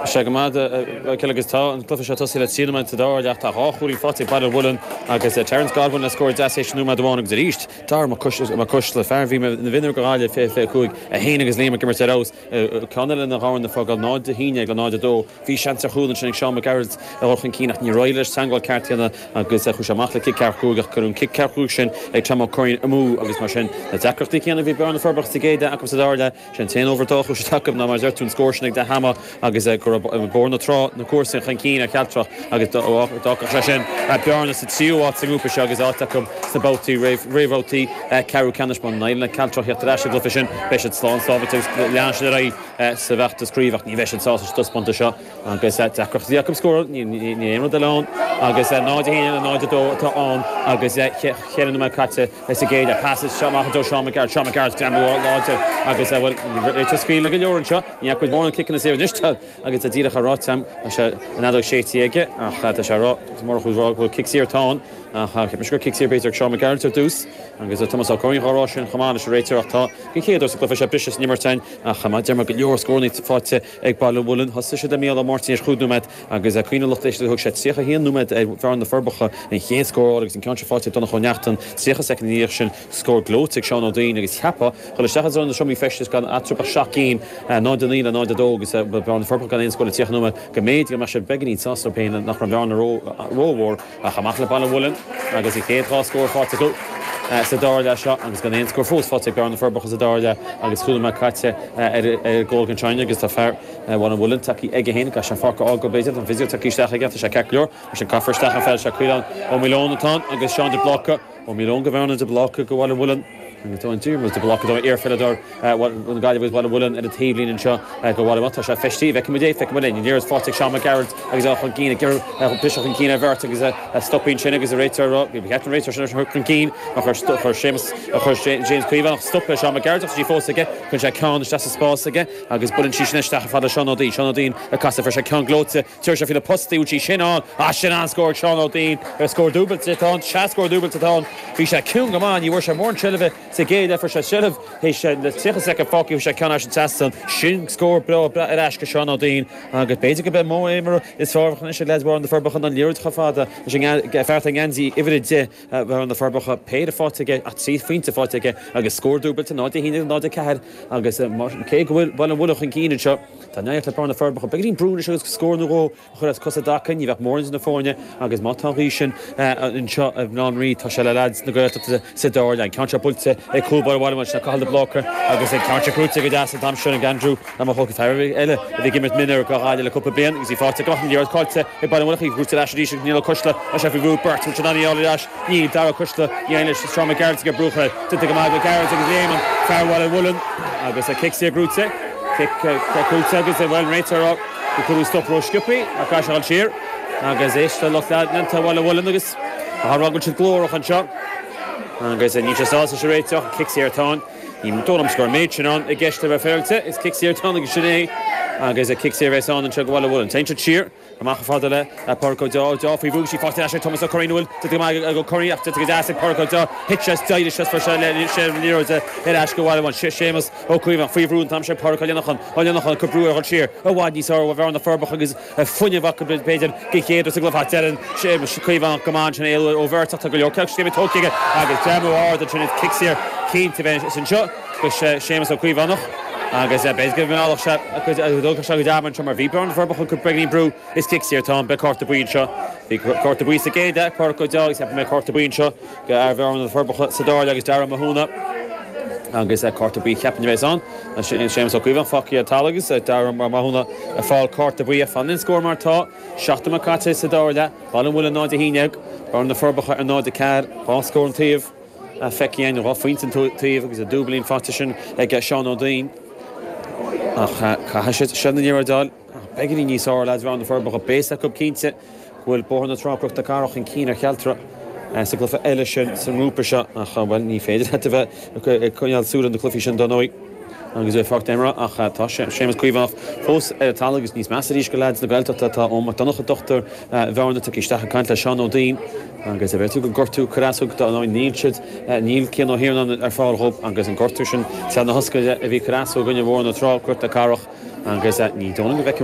Shagamada Killigas and Clifford Shatosi Cinema to Dor after Hawley Foti Battle Woolen against Terence Godwin scored Dasation Numa the one of the East. Tar Makush the Farvi the Vinner Garaya Fe Cook a Hanig is Lima Kimmer House Connell and the Horn the Fogel Nod the Hina Glanod do Fi Shancer Hool and Sean McGarrett's Orchin Keenat New Roilers Sangwell Cartiana against Hushamachla kick Karkug Kurun kick Karkushin a Chamo Corin Amu of his machine the Zakar Tikian of Bjorn the Furbach Sigeda Akwasadarda Shantain over Toch Shutakam Namazertun Scorsnik the Hammer against born the trot the course in Khankina Caltra against the session at Bjorn the Siu at Singupa Shagas Atakum Saboti Ravoti Karu Kanishman Nile Caltra Hitrash Glufishin Bishop Slon Sovitic Lancherai Savactus Krivak Nivesh Sausage Duspont shot against that Jacob score Nemo Delon against that Nodin and Noddo to on against that Helen Makata Esagada passes Shamahado Shamagard Shamagard Jamu against that it just feel like a Yoran shot Yakut born kicking the save just against the Dira Harotam another Shatiega the Sharot tomorrow who kicks here town kicks here Peter Shamagard to Deuce against Thomas O'Coin Horoshin Hamanish Rater Ata Kikidos Cliffisha Bishop Nimmerton Hamad Dermot your scoring fought Egbal Woolen Hosisha de Mila Martin Hudumet against a Queen of Lotish the Hookshot Seha here Numet Varn the Furbacha and he scored in country fought Donachon Seha second edition scored Glotic Sean O'Dean against Hapa Holishahas on the Shumi Fishes got Atrupa Shakin Nodalina Nod the dog is Varn the Furbacha and scored Seha Numet Gamade Gamasha Beginning Saucer Pain and Nachram Varn the Row War Hamakla Bala Woolen against he can't score fought to go Sadarda shot and is going to score first fought Varn the Furbacha Sadarda against Hulma Katse goal can China against the fair one of Woolen Taki Egahin Gasha Farka all go baited and Physio Taki Stach against Shakaklor and Kaffer Stach and Fel Shakilan on Milon ton against Sean de Blocker on Milon Governor de Blocker go on Woolen and the team was the block of air fillador when the guy was one of Woolen at a table in show go what about Tasha Festi Vekmade near as Fortic Sean McGarrett as a Kina Bishop and Kina Vertic is a stopping Chinnig is a rater we get rater Keen or James Cleaver stop Sean McGarrett she forced again can check on the just spots again agus Bullen Shishnesta for Sean O'Dean a cast for Shakan Glote Tirsha for the posti which Shin on Shin scored Sean O'Dean scored double to on Chas scored double to on Fisha Kung man you worship more Chilve Segeda for Shilov he said the second fuck you should can't Taston Shin score blow at Ashka Sean O'Dean get basic a bit more emer is for lads were on the Furbacha on Lird Khafada Farting Anzi every day were on the Furbacha paid a fought to get at sea fin to fought to get agus scored double to not he not a cad agus Cake will Woolach and Keenan shot the night upon the Furbacha beginning Bruno scored the goal Horas Cosadakan you've got more in the Fornia agus Motarishan in shot of non-read Tashela lads the girl to Sidor and Contra Pulse a cool ball one much called the blocker agus a Contra Cruz to gas and I'm sure and Andrew I'm a hockey fire Ella they give it minute or a couple of ben is he fought to go in the called to a ball one he grew to Ash Neil Kushla a chef group Bert which not all Ash Neil Dara Kushla Yanish from a guard to get Brucher to take a mag guard to the game and Farwell Woolen agus a kicks here Grutze kick Grutze agus a well rater up the could stop Roshkippy a crash all cheer agus is to look that Nanta Woolen agus a hard to glory on shot agus a Nietzsche sauce rate kicks here town you don't score match on a guest of a fairte is kicks here town against agus a kicks here on and Chagwalla Woolen Tainted cheer Amach Fadale Porco Doffy Vushi fought Ash Thomas O'Coin will to the go Curry after the gas Porco Do Hitches died just for Nero's head Ash go one Seamus O'Coin free room Tamshire Porco Yanachan Cabru or cheer a wadi saw over on the Furbach is a funny vacuum painted Gikhead to Glove Hatan Seamus Quivan command and over to go your catch game talking agus Jamu or the Trinity kicks here keen to finish in shot with Seamus O'Coin agus basically when all shot because the shot damage from our V-burn for could bring brew is kicks here Tom be court the breed shot the court the breed again that Porco dogs have make court the breed shot go on the Furbacha Sadar agus Dara Mahuna agus that court the breed captain is on and Seamus O'Quivan Fokia Talagus Dara Mahuna a fall court the breed fan score Marta shot the Makate Sadar that ball will not the Hineg on the Furbacha and not the card ball score and Tave Fekian off Winton Tave is a double in Fatishan get Sean O'Dean Shannon Yeradal, beginning you saw lads around the Furbacha base that cup Keentse, will born the Trump the Carroch and Keener Keltra, and Sickle for Ellishan, some Rupersha, well, he faded at the Kunyal Sudan, the Cliffishan Donoi, and he's a fuck Demra, Seamus Quivan, post Talagus, Nice Massadish lads, the Belta, McDonogh doctor, Varna Takishtaka Kantla, Sean O'Dean. Agus a bit gortu Krasuk da Neil chid Neil Kino here on our fall hope agus an gortushin san huska vi Krasuk gunne war na tro kurt the Carroch agus that ni don't